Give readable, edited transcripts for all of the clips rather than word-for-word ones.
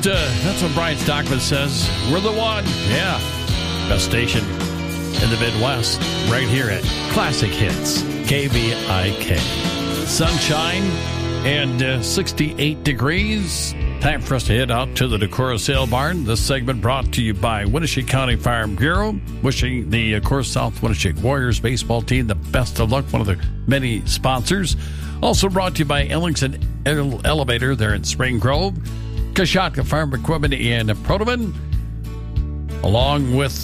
That's what Brian Stockman says. We're the one. Yeah. Best station in the Midwest. Right here at Classic Hits. KVIK. Sunshine and 68 degrees. Time for us to head out to the Decorah Sale Barn. This segment brought to you by Winneshiek County Farm Bureau. Wishing the Decorah South Winneshiek Warriors baseball team the best of luck. One of the many sponsors. Also brought to you by Ellingson Elevator there in Spring Grove. Kashatka Farm Equipment in Protoman. Along with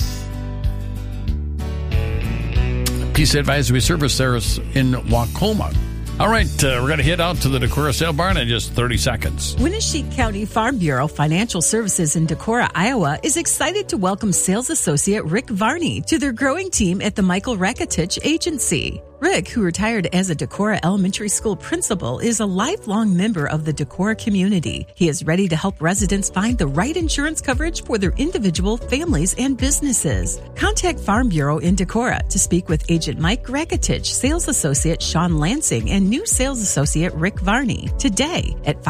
Peace Advisory Service there in Wacoma. All right, we're going to head out to the Decorah Sale Barn in just 30 seconds. Winneshiek County Farm Bureau Financial Services in Decorah, Iowa is excited to welcome sales associate Rick Varney to their growing team at the Michael Rakitich Agency. Rick, who retired as a Decorah Elementary School principal, is a lifelong member of the Decorah community. He is ready to help residents find the right insurance coverage for their individual, families, and businesses. Contact Farm Bureau in Decorah to speak with Agent Mike Rakitich, Sales Associate Sean Lansing, and new Sales Associate Rick Varney today at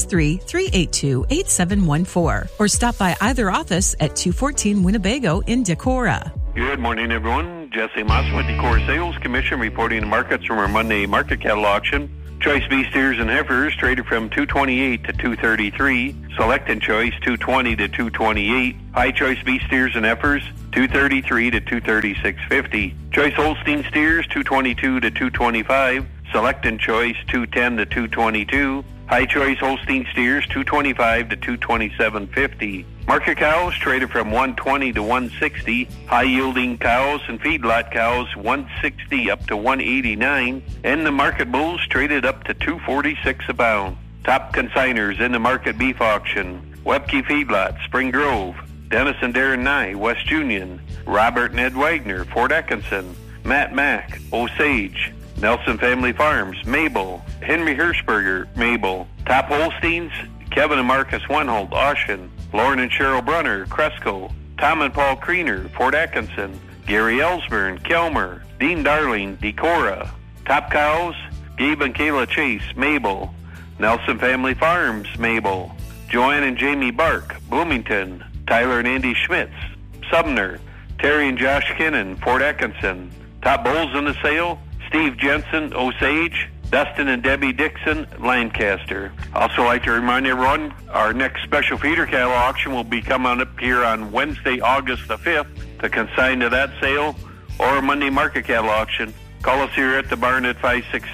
563-382-8714 or stop by either office at 214 Winnebago in Decorah. Good morning, everyone. Jesse Moss with Decorah Sales Commission reporting the markets from our Monday market cattle auction. Choice beef steers and heifers traded from $228 to $233. Select and choice $220 to $228. High choice beef steers and heifers $233 to $236.50. Choice Holstein steers $222 to $225. Select and choice $210 to $222. High choice Holstein steers $225 to $227.50. Market cows traded from $120 to $160. High yielding cows and feedlot cows $160 up to $189. And the market bulls traded up to $246 a pound. Top consigners in the market beef auction: Webke Feedlot, Spring Grove; Dennis and Darren Nye, West Union; Robert and Ed Wagner, Fort Atkinson; Matt Mack, Osage; Nelson Family Farms, Mabel; Henry Hirschberger, Mabel; Top Holsteins, Kevin and Marcus Wenhold, Oshen; Lauren and Cheryl Brunner, Cresco; Tom and Paul Kriener, Fort Atkinson; Gary Ellsburn, Kelmer; Dean Darling, Decorah. Top Cows, Gabe and Kayla Chase, Mabel; Nelson Family Farms, Mabel; Joanne and Jamie Bark, Bloomington; Tyler and Andy Schmitz, Sumner; Terry and Josh Kinnan, Fort Atkinson. Top Bulls in the sale: Steve Jensen, Osage; Dustin and Debbie Dixon, Lancaster. Also like to remind everyone, our next special feeder cattle auction will be coming up here on Wednesday, August the 5th. To consign to that sale or a Monday market cattle auction, call us here at the barn at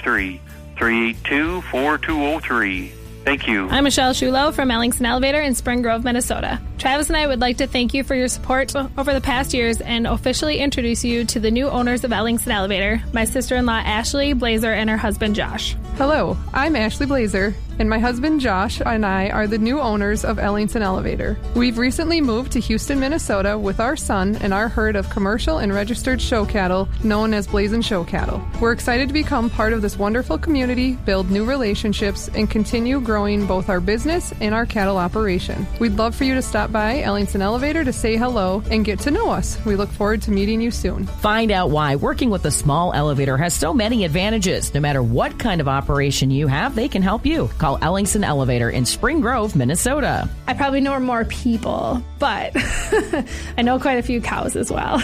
563-382-4203. Thank you. I'm Michelle Shulo from Ellingson Elevator in Spring Grove, Minnesota. Travis and I would like to thank you for your support over the past years and officially introduce you to the new owners of Ellingson Elevator, my sister-in-law Ashley Blazer and her husband Josh. Hello, I'm Ashley Blazer, and my husband Josh and I are the new owners of Ellingson Elevator. We've recently moved to Houston, Minnesota with our son and our herd of commercial and registered show cattle known as Blazin' Show Cattle. We're excited to become part of this wonderful community, build new relationships, and continue growing both our business and our cattle operation. We'd love for you to stop by Ellingson Elevator to say hello and get to know us. We look forward to meeting you soon. Find out why working with a small elevator has so many advantages. No matter what kind of operation you have, they can help you. Call Ellingson Elevator in Spring Grove, Minnesota. I probably know more people, but I know quite a few cows as well.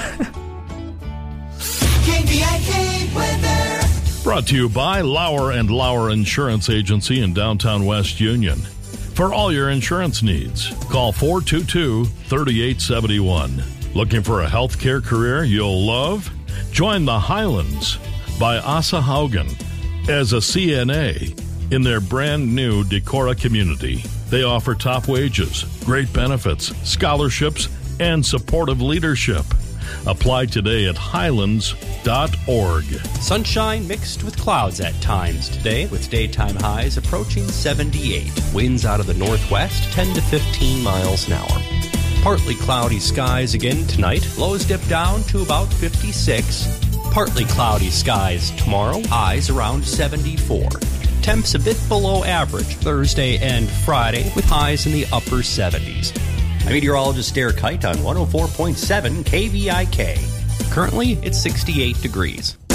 KVIK weather. Brought to you by Lauer & Lauer Insurance Agency in downtown West Union. For all your insurance needs, call 422-3871. Looking for a healthcare career you'll love? Join the Highlands by Asa Haugen as a CNA in their brand new Decorah community. They offer top wages, great benefits, scholarships, and supportive leadership. Apply today at highlands.org. Sunshine mixed with clouds at times today, with daytime highs approaching 78. Winds out of the northwest 10 to 15 miles an hour. Partly cloudy skies again tonight. Lows dip down to about 56. Partly cloudy skies tomorrow. Highs around 74. Temps a bit below average Thursday and Friday, with highs in the upper 70s. I'm meteorologist Derek Kite on 104.7 KVIK. Currently, it's 68 degrees.